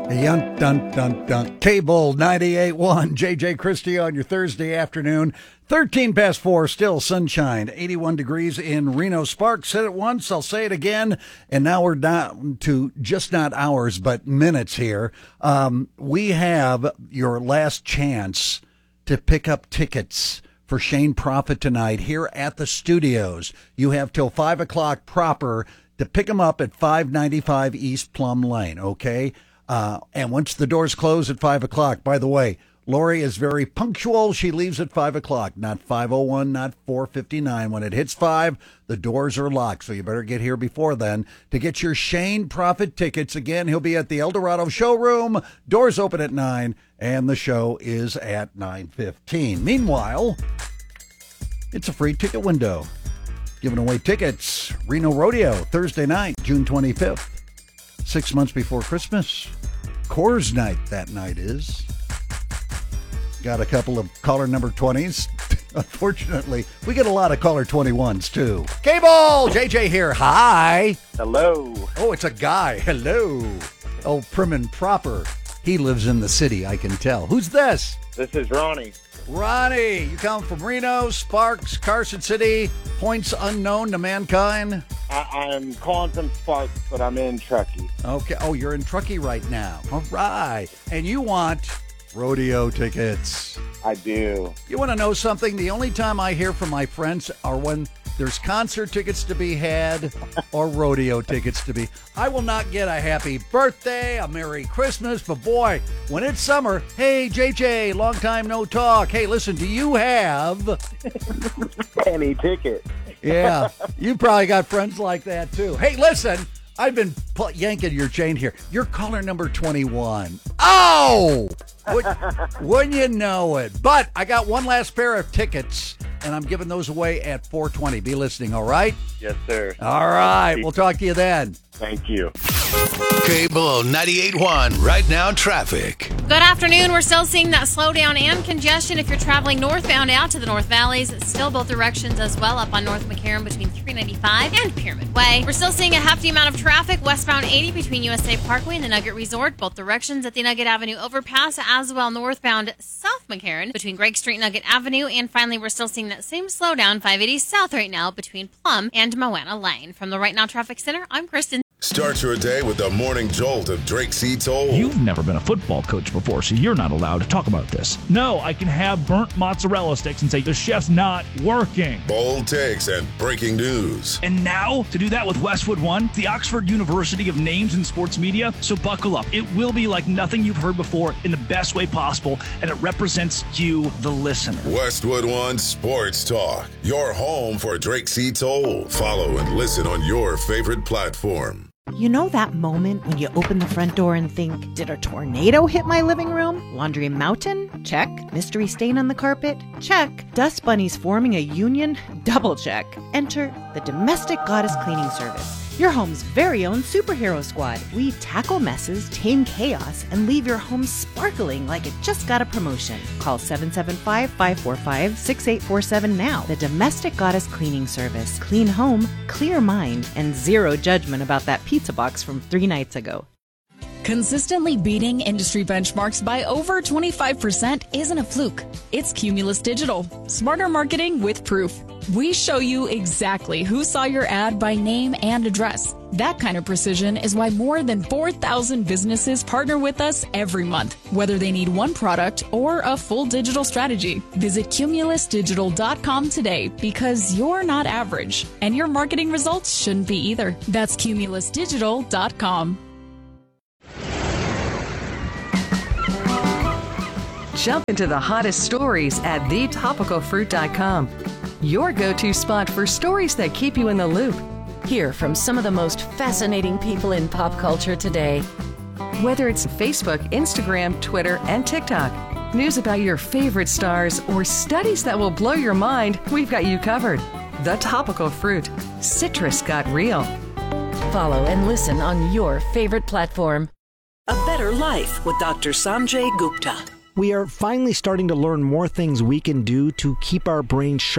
Dun, dun, dun, dun. Cable 98.1, JJ Christie on your Thursday afternoon. 13 past 4, still sunshine, 81 degrees in Reno. Sparks said it once, I'll say it again, and now we're down to just not hours, but minutes here. We have your last chance to pick up tickets for Shane Prophet tonight here at the studios. You have till 5 o'clock proper to pick them up at 595 East Plum Lane, okay? And once the doors close at 5 o'clock, by the way, Lori is very punctual. She leaves at 5 o'clock, not 5:01, not 4:59. When it hits 5, the doors are locked, so you better get here before then to get your Shane Prophet tickets. Again, he'll be at the El Dorado Showroom. Doors open at 9, and the show is at 9:15. Meanwhile, it's a free ticket window. Giving away tickets. Reno Rodeo, Thursday night, June 25th. 6 months before Christmas. Coors Night that night is. Got a couple of caller number 20s. Unfortunately, we get a lot of caller 21s too. Cable! JJ here. Hi. Hello. Oh, it's a guy. Hello. Oh, prim and proper. He lives in the city, I can tell. Who's this? This is Ronnie. Ronnie, you come from Reno, Sparks, Carson City, points unknown to mankind. I'm calling from Sparks, but I'm in Truckee. Okay. Oh, you're in Truckee right now. All right. And you want rodeo tickets. I do. You want to know something? The only time I hear from my friends are when there's concert tickets to be had or rodeo tickets to be. I will not get a happy birthday, a Merry Christmas, but boy, when it's summer, hey, JJ, long time no talk. Hey, listen, do you have any ticket? Yeah, you probably got friends like that too. Hey, listen, I've been yanking your chain here. You're caller number 21. Oh! Wouldn't you know it? But I got one last pair of tickets, and I'm giving those away at 4:20. Be listening, all right? Yes, sir. All right. We'll talk to you then. Thank you. Cable 98.1, right now traffic. Good afternoon. We're still seeing that slowdown and congestion if you're traveling northbound out to the North Valleys. It's still both directions as well up on North McCarran between 395 and Pyramid Way. We're still seeing a hefty amount of traffic westbound 80 between USA Parkway and the Nugget Resort, both directions at the Nugget Avenue overpass, as well northbound South McCarran between Greg Street, Nugget Avenue. And finally, we're still seeing that same slowdown 580 South right now between Plum and Moana Lane. From the Right Now Traffic Center, I'm Kristen. Start your day with the morning jolt of Drake C. Toll. You've never been a football coach before, so you're not allowed to talk about this. No, I can have burnt mozzarella sticks and say the chef's not working. Bold takes and breaking news. And now, to do that with Westwood One, the Oxford University of Names in Sports Media. So buckle up. It will be like nothing you've heard before in the best way possible, and it represents you, the listener. Westwood One Sports Talk, your home for Drake C. Toll. Follow and listen on your favorite platform. You know that moment when you open the front door and think, did a tornado hit my living room? Laundry mountain? Check. Mystery stain on the carpet? Check. Dust bunnies forming a union? Double check. Enter the Domestic Goddess Cleaning Service, your home's very own superhero squad. We tackle messes, tame chaos, and leave your home sparkling like it just got a promotion. Call 775-545-6847 now. The Domestic Goddess Cleaning Service. Clean home, clear mind, and zero judgment about that pizza box from 3 nights ago. Consistently beating industry benchmarks by over 25% isn't a fluke. It's Cumulus Digital. Smarter marketing with proof. We show you exactly who saw your ad by name and address. That kind of precision is why more than 4,000 businesses partner with us every month, whether they need one product or a full digital strategy. Visit cumulusdigital.com today, because you're not average, and your marketing results shouldn't be either. That's cumulusdigital.com. Jump into the hottest stories at thetopicalfruit.com. Your go-to spot for stories that keep you in the loop. Hear from some of the most fascinating people in pop culture today. Whether it's Facebook, Instagram, Twitter, and TikTok, news about your favorite stars, or studies that will blow your mind, we've got you covered. The Topical Fruit. Citrus got real. Follow and listen on your favorite platform. A Better Life with Dr. Sanjay Gupta. We are finally starting to learn more things we can do to keep our brains sharp